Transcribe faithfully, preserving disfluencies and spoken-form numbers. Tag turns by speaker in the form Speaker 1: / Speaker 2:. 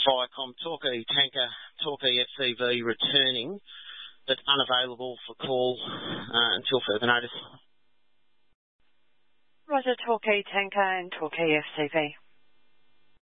Speaker 1: Viacom, Torquay Tanker, Torquay F C V returning, but unavailable for call uh, until further notice.
Speaker 2: Roger, Torquay Tanker and Torquay F C V.